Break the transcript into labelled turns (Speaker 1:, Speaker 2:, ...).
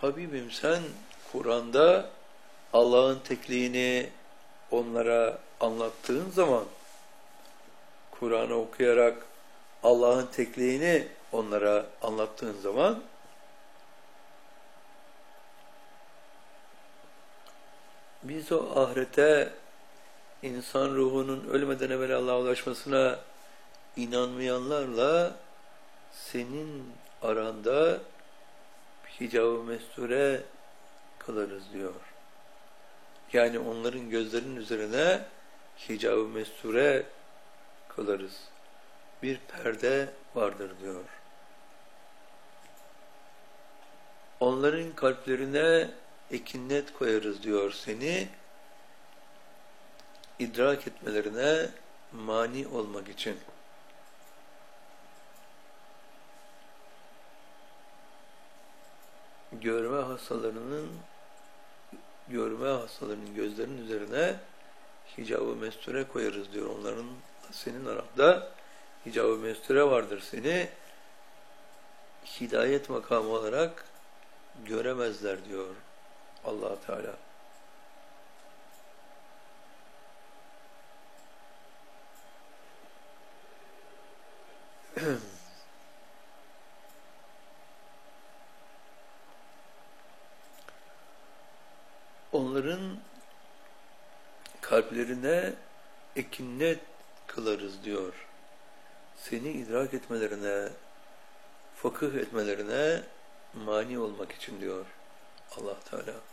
Speaker 1: Habibim sen Kur'an'da Allah'ın tekliğini onlara anlattığın zaman, Kur'an'ı okuyarak Allah'ın tekliğini onlara anlattığın zaman, biz o ahirete, insan ruhunun ölmeden evvel Allah'a ulaşmasına inanmayanlarla senin aranda hicab-ı mesture kılarız diyor. Yani onların gözlerinin üzerine hicab-ı mesture kılarız. Bir perde vardır diyor. Onların kalplerine ekinnet koyarız diyor, seni idrak etmelerine mani olmak için. Görme hastalarının gözlerinin üzerine hicab-ı mesture koyarız diyor. Onların, senin aranda hicab-ı mesture vardır, seni hidayet makamı olarak göremezler diyor Allah Teala. Onların kalplerine ekinnet kılarız diyor. Seni idrak etmelerine, fıkıh etmelerine mani olmak için diyor Allah Teala.